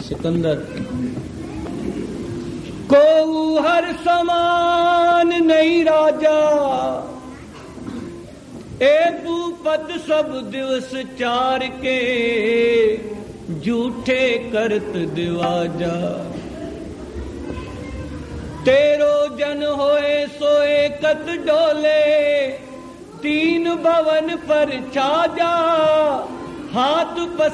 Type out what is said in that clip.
सिकंदर को हर समान नहीं राजा, ए भूपत सब दिवस चार के, झूठे करत दिवाजा। तेरो जन होए सोए कत डोले, तीन भवन पर छाजा, हाथ